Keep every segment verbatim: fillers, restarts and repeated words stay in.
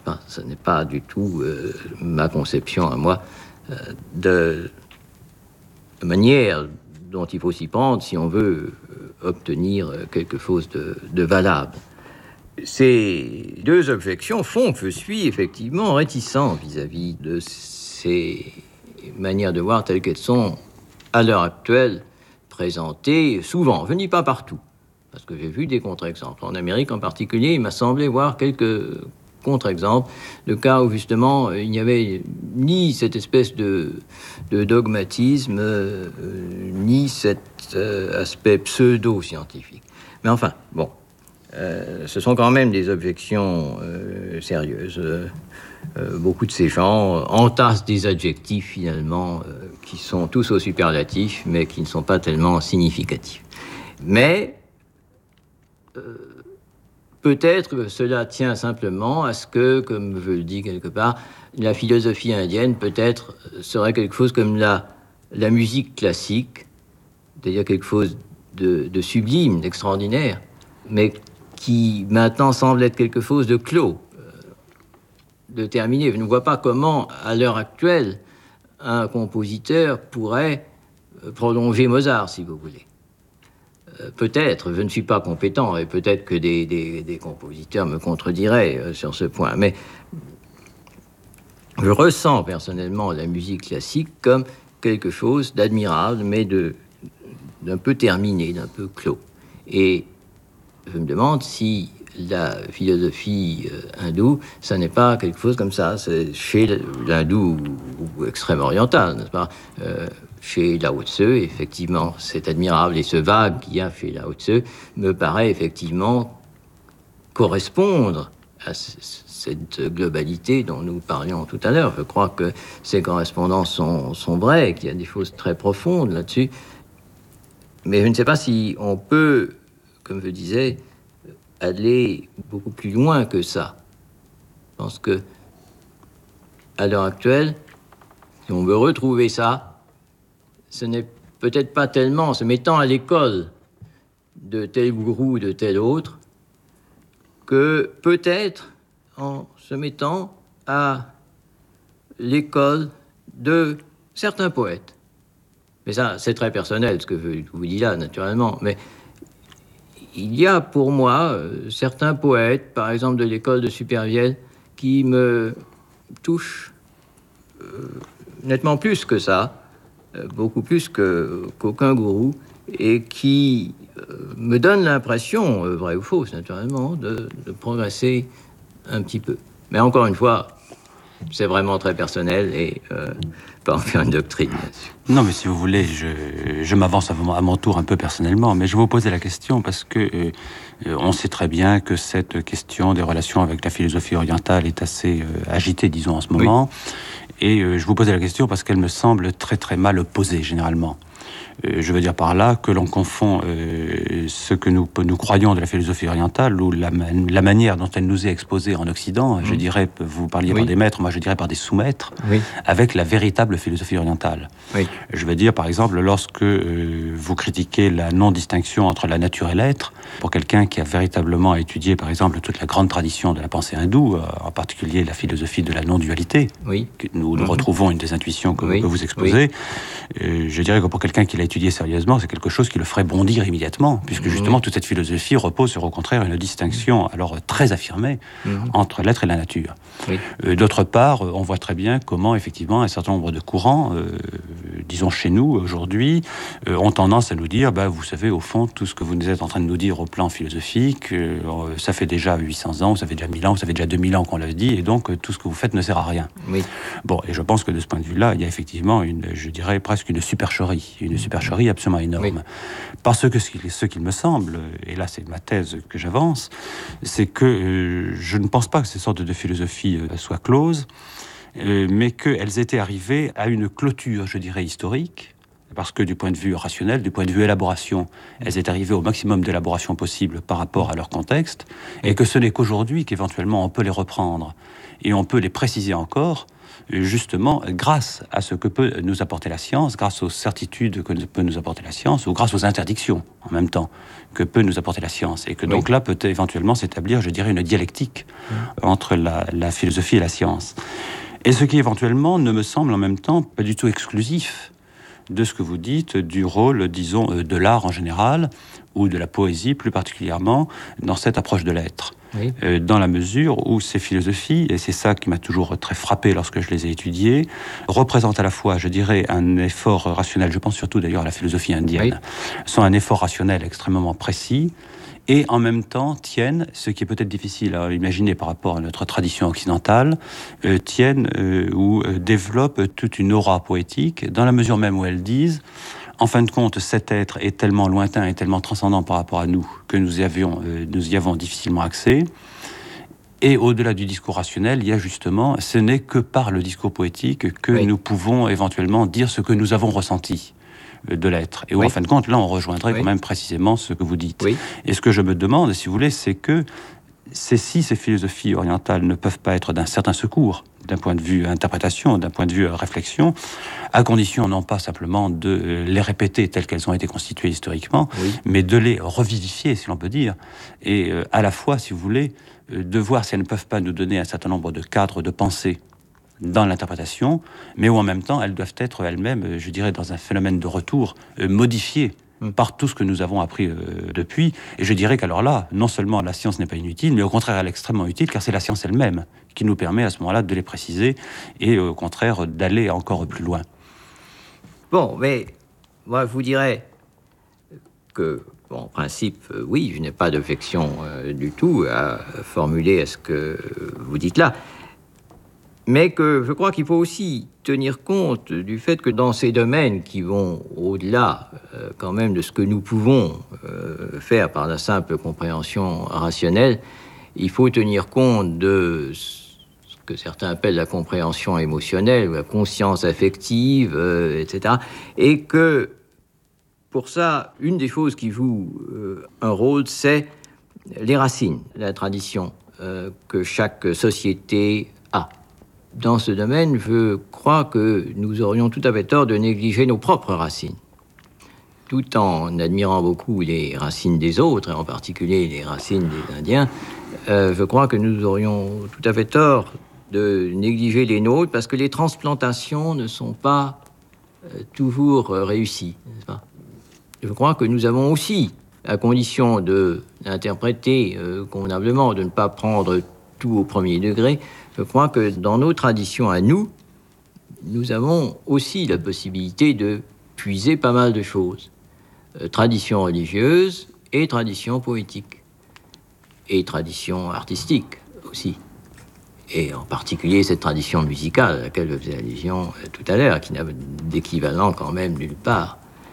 pas, ce n'est pas du tout euh, ma conception à moi euh, de, de manière dont il faut s'y prendre si on veut euh, obtenir quelque chose de, de valable. Ces deux objections font que je suis effectivement réticent vis-à-vis de ces manières de voir telles qu'elles sont à l'heure actuelle présentées souvent. Je ne dis pas partout, parce que j'ai vu des contre-exemples. En Amérique en particulier, il m'a semblé voir quelques contre-exemples de cas où justement il n'y avait ni cette espèce de, de dogmatisme, euh, ni cet euh, aspect pseudo-scientifique. Mais enfin, bon, euh, ce sont quand même des objections euh, sérieuses. Euh, euh, beaucoup de ces gens entassent des adjectifs finalement euh, qui sont tous au superlatif, mais qui ne sont pas tellement significatifs. Mais euh, peut-être que cela tient simplement à ce que, comme je le dis quelque part, la philosophie indienne peut-être serait quelque chose comme la, la musique classique, c'est-à-dire quelque chose de, de sublime, d'extraordinaire, mais qui maintenant semble être quelque chose de clos, de terminé. Je ne vois pas comment, à l'heure actuelle, un compositeur pourrait prolonger Mozart, si vous voulez. Euh, peut-être, je ne suis pas compétent, et peut-être que des, des, des compositeurs me contrediraient euh, sur ce point, mais je ressens personnellement la musique classique comme quelque chose d'admirable, mais de, d'un peu terminé, d'un peu clos. Et je me demande si la philosophie euh, hindoue, ça n'est pas quelque chose comme ça. C'est chez l'hindou ou, ou extrême oriental, n'est-ce pas euh, Chez Lao Tse, effectivement, c'est admirable. Et ce vague qu'il y a chez Lao Tse me paraît effectivement correspondre à c- cette globalité dont nous parlions tout à l'heure. Je crois que ces correspondances sont, sont vraies, qu'il y a des choses très profondes là-dessus. Mais je ne sais pas si on peut, comme je disais, aller beaucoup plus loin que ça. Je pense que, à l'heure actuelle, si on veut retrouver ça, ce n'est peut-être pas tellement en se mettant à l'école de tel gourou ou de tel autre, que peut-être en se mettant à l'école de certains poètes. Mais ça, c'est très personnel, ce que je vous dis là, naturellement, mais il y a pour moi euh, certains poètes, par exemple de l'école de Supervielle, qui me touchent euh, nettement plus que ça, euh, beaucoup plus que, qu'aucun gourou, et qui euh, me donnent l'impression, euh, vraie ou fausse naturellement, de, de progresser un petit peu. Mais encore une fois, c'est vraiment très personnel et euh, pas en faire une doctrine là-dessus. Non, mais si vous voulez, je, je m'avance à mon, à mon tour un peu personnellement, mais je vais vous poser la question parce que euh, on sait très bien que cette question des relations avec la philosophie orientale est assez euh, agitée, disons, en ce moment. Oui. Et euh, je vous pose la question parce qu'elle me semble très très mal posée, généralement. Euh, je veux dire par là que l'on confond euh, ce que nous, nous croyons de la philosophie orientale ou la, la manière dont elle nous est exposée en Occident, mmh. je dirais, vous parliez oui. par des maîtres, moi je dirais par des sous-maîtres, oui. avec la véritable philosophie orientale. Oui. Je veux dire, par exemple, lorsque euh, vous critiquez la non-distinction entre la nature et l'être, pour quelqu'un qui a véritablement étudié, par exemple, toute la grande tradition de la pensée hindoue, euh, en particulier la philosophie de la non-dualité, oui. que nous, nous mmh. retrouvons une des intuitions que, oui. que vous exposez, oui. euh, je dirais que pour quelqu'un qui l'a étudié sérieusement, c'est quelque chose qui le ferait bondir immédiatement, puisque justement mmh. toute cette philosophie repose sur au contraire une distinction alors très affirmée mmh. entre l'être et la nature. Oui. Euh, d'autre part, on voit très bien comment effectivement un certain nombre de courants, euh, disons chez nous aujourd'hui, euh, ont tendance à nous dire, bah, vous savez, au fond, tout ce que vous êtes en train de nous dire au plan philosophique, euh, ça fait déjà huit cents ans, ça fait déjà mille ans, ça fait déjà deux mille ans qu'on l'a dit, et donc euh, tout ce que vous faites ne sert à rien. Oui. Bon, et je pense que de ce point de vue-là, il y a effectivement une, je dirais presque une supercherie, une supercherie absolument énorme. Oui. Parce que ce qu'il, ce qu'il me semble, et là c'est ma thèse que j'avance, c'est que euh, je ne pense pas que ces sortes de philosophies euh, soient closes, euh, mais qu'elles étaient arrivées à une clôture, je dirais, historique, parce que du point de vue rationnel, du point de vue élaboration, elles étaient arrivées au maximum d'élaboration possible par rapport à leur contexte, et que ce n'est qu'aujourd'hui qu'éventuellement on peut les reprendre, et on peut les préciser encore, justement grâce à ce que peut nous apporter la science, grâce aux certitudes que peut nous apporter la science, ou grâce aux interdictions en même temps que peut nous apporter la science. Et que donc oui. là peut éventuellement s'établir, je dirais, une dialectique oui. entre la, la philosophie et la science. Et ce qui éventuellement ne me semble en même temps pas du tout exclusif de ce que vous dites du rôle, disons, de l'art en général, ou de la poésie plus particulièrement, dans cette approche de l'être. Oui. Euh, dans la mesure où ces philosophies, et c'est ça qui m'a toujours très frappé lorsque je les ai étudiées, représentent à la fois, je dirais, un effort rationnel, je pense surtout d'ailleurs à la philosophie indienne, oui. sont un effort rationnel extrêmement précis, et en même temps tiennent, ce qui est peut-être difficile à imaginer par rapport à notre tradition occidentale, euh, tiennent euh, ou euh, développent toute une aura poétique, dans la mesure même où elles disent, en fin de compte, cet être est tellement lointain et tellement transcendant par rapport à nous que nous y avions, euh, nous y avons difficilement accès. Et au-delà du discours rationnel, il y a justement, ce n'est que par le discours poétique que oui. nous pouvons éventuellement dire ce que nous avons ressenti de l'être. Et où, oui. en fin de compte, là, on rejoindrait oui. quand même précisément ce que vous dites. Oui. Et ce que je me demande, si vous voulez, c'est que c'est si ces philosophies orientales ne peuvent pas être d'un certain secours, d'un point de vue interprétation, d'un point de vue réflexion, à condition non pas simplement de les répéter telles qu'elles ont été constituées historiquement, oui. mais de les revivifier, si l'on peut dire, et euh, à la fois, si vous voulez, euh, de voir si elles ne peuvent pas nous donner un certain nombre de cadres de pensée dans l'interprétation, mais où en même temps elles doivent être elles-mêmes, je dirais, dans un phénomène de retour, euh, modifiées par tout ce que nous avons appris euh, depuis. Et je dirais qu'alors là, non seulement la science n'est pas inutile, mais au contraire elle est extrêmement utile, car c'est la science elle-même qui nous permet à ce moment-là de les préciser et euh, au contraire d'aller encore plus loin. Bon, mais moi je vous dirais que, bon, en principe, euh, oui, je n'ai pas d'objection euh, du tout à formuler à ce que vous dites là. Mais que je crois qu'il faut aussi tenir compte du fait que dans ces domaines qui vont au-delà euh, quand même de ce que nous pouvons euh, faire par la simple compréhension rationnelle, il faut tenir compte de ce que certains appellent la compréhension émotionnelle ou la conscience affective, euh, et cetera. Et que pour ça, une des choses qui joue euh, un rôle, c'est les racines, la tradition euh, que chaque société a. Dans ce domaine, je crois que nous aurions tout à fait tort de négliger nos propres racines, tout en admirant beaucoup les racines des autres, et en particulier les racines des Indiens. Euh, je crois que nous aurions tout à fait tort de négliger les nôtres, parce que les transplantations ne sont pas euh, toujours euh, réussies, n'est-ce pas ? Je crois que nous avons aussi, à condition de l'interpréter euh, convenablement, de ne pas prendre tout au premier degré, je crois que dans nos traditions à nous, nous avons aussi la possibilité de puiser pas mal de choses. Euh, tradition religieuse et tradition poétique. Et tradition artistique aussi. Et en particulier cette tradition musicale à laquelle je faisais allusion euh, tout à l'heure, qui n'a d'équivalent quand même nulle part.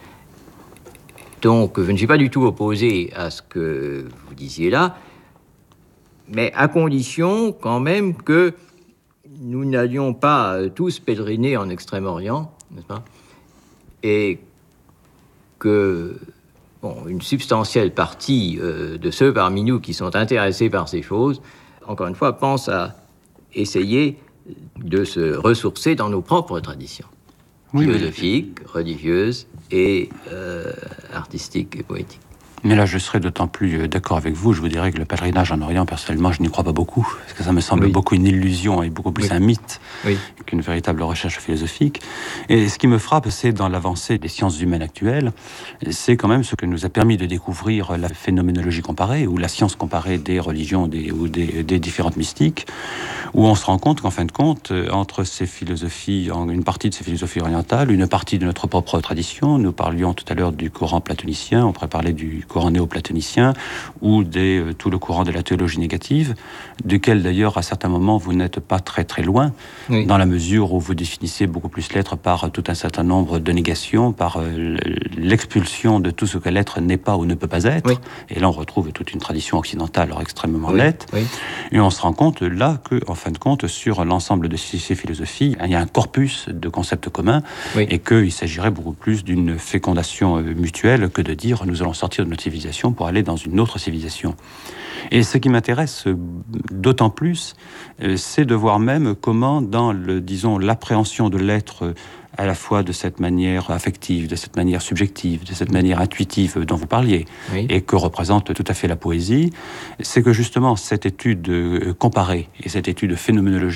Donc je ne suis pas du tout opposé à ce que vous disiez là, mais à condition quand même que nous n'allions pas tous pèleriner en Extrême-Orient, n'est-ce pas ? Et que bon, une substantielle partie euh, de ceux parmi nous qui sont intéressés par ces choses, encore une fois, pensent à essayer de se ressourcer dans nos propres traditions, oui, philosophiques, mais... religieuses et euh, artistiques et poétiques. Mais là, je serais d'autant plus d'accord avec vous. Je vous dirais que le pèlerinage en Orient, personnellement, je n'y crois pas beaucoup. Parce que ça me semble oui. beaucoup une illusion et beaucoup plus oui. un mythe oui. qu'une véritable recherche philosophique. Et ce qui me frappe, c'est dans l'avancée des sciences humaines actuelles, c'est quand même ce que nous a permis de découvrir la phénoménologie comparée, ou la science comparée des religions des, ou des, des différentes mystiques, où on se rend compte qu'en fin de compte, entre ces philosophies, une partie de ces philosophies orientales, une partie de notre propre tradition, nous parlions tout à l'heure du courant platonicien, on pourrait parler du courant néo-platonicien, ou des, euh, tout le courant de la théologie négative, duquel d'ailleurs à certains moments vous n'êtes pas très très loin, oui. dans la mesure où vous définissez beaucoup plus l'être par tout un certain nombre de négations, par euh, l'expulsion de tout ce que l'être n'est pas ou ne peut pas être, oui. et là on retrouve toute une tradition occidentale alors extrêmement oui. nette, oui. et on se rend compte là que, en fin de compte, sur l'ensemble de ces, ces philosophies, il y a un corpus de concepts communs, oui. et qu'il s'agirait beaucoup plus d'une fécondation euh, mutuelle que de dire nous allons sortir de autre civilisation pour aller dans une autre civilisation. Et ce qui m'intéresse d'autant plus, c'est de voir même comment, dans le, disons, l'appréhension de l'être à la fois de cette manière affective, de cette manière subjective, de cette manière intuitive dont vous parliez, oui. et que représente tout à fait la poésie, c'est que justement cette étude comparée et cette étude phénoménologique